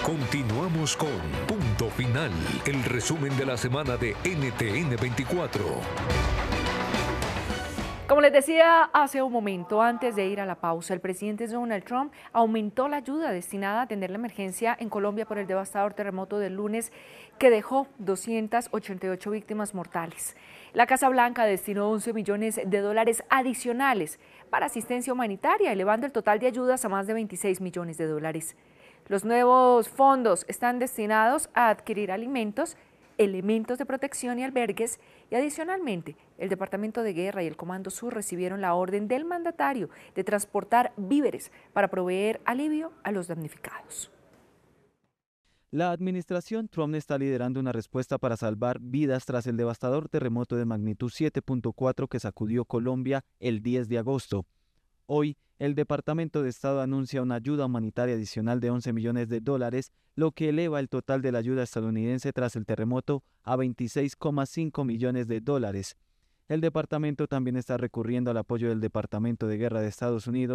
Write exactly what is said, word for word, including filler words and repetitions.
Continuamos con Punto Final, el resumen de la semana de N T N veinticuatro. Como les decía hace un momento, antes de ir a la pausa, el presidente Donald Trump aumentó la ayuda destinada a atender la emergencia en Colombia por el devastador terremoto del lunes que dejó doscientas ochenta y ocho víctimas mortales. La Casa Blanca destinó once millones de dólares adicionales para asistencia humanitaria, elevando el total de ayudas a más de veintiséis millones de dólares. Los nuevos fondos están destinados a adquirir alimentos, elementos de protección y albergues, y adicionalmente el Departamento de Guerra y el Comando Sur recibieron la orden del mandatario de transportar víveres para proveer alivio a los damnificados. La administración Trump está liderando una respuesta para salvar vidas tras el devastador terremoto de magnitud siete punto cuatro que sacudió Colombia el diez de agosto. Hoy, el Departamento de Estado anuncia una ayuda humanitaria adicional de once millones de dólares, lo que eleva el total de la ayuda estadounidense tras el terremoto a veintiséis coma cinco millones de dólares. El departamento también está recurriendo al apoyo del Departamento de Guerra de Estados Unidos